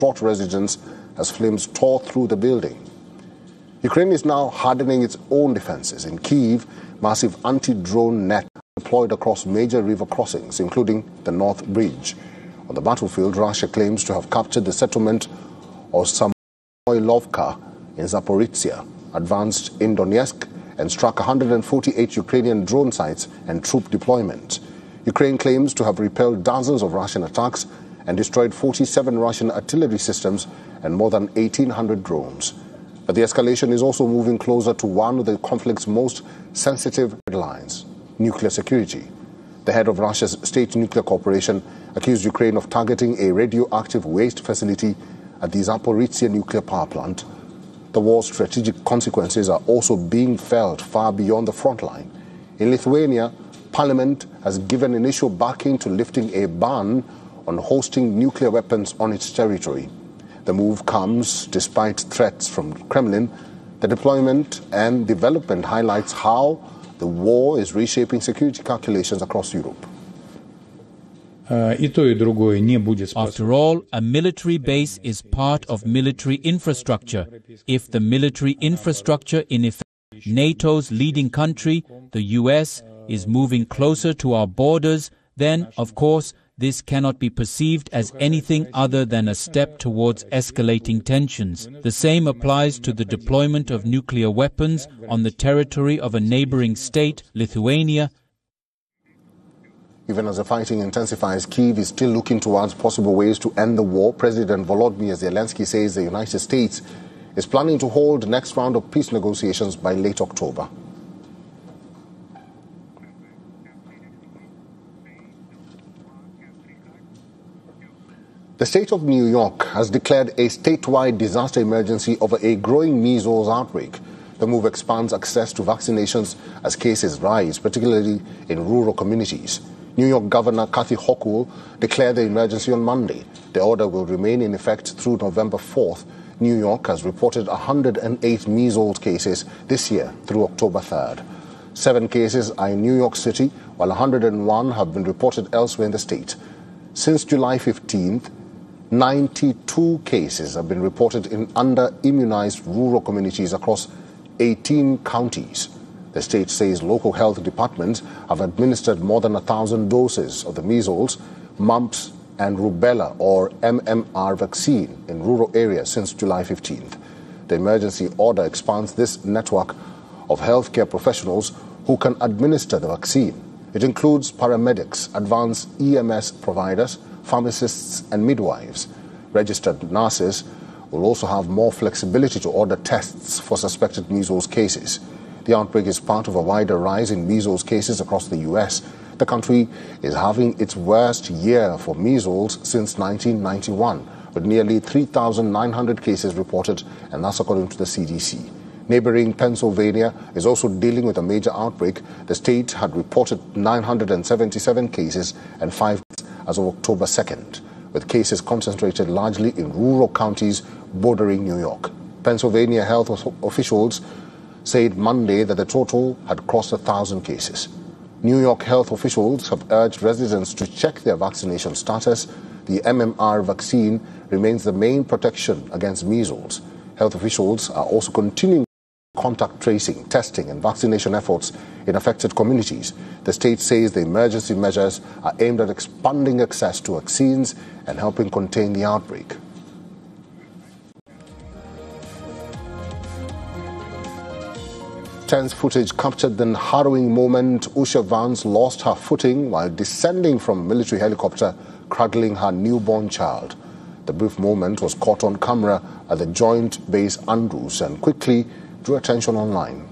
short residence as flames tore through the building. Ukraine is now hardening its own defenses. In Kyiv, massive anti-drone net deployed across major river crossings, including the North Bridge. On the battlefield, Russia claims to have captured the settlement of Samoilovka in Zaporizhia, advanced in Donetsk, and struck 148 Ukrainian drone sites and troop deployment. Ukraine claims to have repelled dozens of Russian attacks and destroyed 47 Russian artillery systems and more than 1,800 drones. But the escalation is also moving closer to one of the conflict's most sensitive lines: nuclear security. The head of Russia's State Nuclear Corporation accused Ukraine of targeting a radioactive waste facility at the Zaporizhia nuclear power plant. The war's strategic consequences are also being felt far beyond the front line. In Lithuania, Parliament has given initial backing to lifting a ban on hosting nuclear weapons on its territory. The move comes despite threats from Kremlin. The deployment and development highlights how the war is reshaping security calculations across Europe. After all, a military base is part of military infrastructure. If the military infrastructure, in effect, NATO's leading country, the US, is moving closer to our borders, then, of course, this cannot be perceived as anything other than a step towards escalating tensions. The same applies to the deployment of nuclear weapons on the territory of a neighboring state, Lithuania. Even as the fighting intensifies, Kyiv is still looking towards possible ways to end the war. President Volodymyr Zelensky says the United States is planning to hold the next round of peace negotiations by late October. The state of New York has declared a statewide disaster emergency over a growing measles outbreak. The move expands access to vaccinations as cases rise, particularly in rural communities. New York Governor Kathy Hochul declared the emergency on Monday. The order will remain in effect through November 4th. New York has reported 108 measles cases this year through October 3rd. 7 cases are in New York City, while 101 have been reported elsewhere in the state. Since July 15th, 92 cases have been reported in under-immunized rural communities across 18 counties. The state says local health departments have administered more than 1,000 doses of the measles, mumps, and rubella, or MMR vaccine in rural areas since July 15th. The emergency order expands this network of healthcare professionals who can administer the vaccine. It includes paramedics, advanced EMS providers, pharmacists, and midwives. Registered nurses will also have more flexibility to order tests for suspected measles cases. The outbreak is part of a wider rise in measles cases across the U.S. The country is having its worst year for measles since 1991, with nearly 3,900 cases reported, and that's according to the CDC. Neighboring Pennsylvania is also dealing with a major outbreak. The state had reported 977 cases and 5 deaths as of October 2nd, with cases concentrated largely in rural counties bordering New York. Pennsylvania health officials said Monday that the total had crossed 1,000 cases. New York health officials have urged residents to check their vaccination status. The MMR vaccine remains the main protection against measles. Health officials are also continuing contact tracing, testing, and vaccination efforts in affected communities. The state says the emergency measures are aimed at expanding access to vaccines and helping contain the outbreak. Tense footage captured the harrowing moment Usha Vance lost her footing while descending from a military helicopter, cradling her newborn child. The brief moment was caught on camera at the Joint Base Andrews and quickly drew attention online.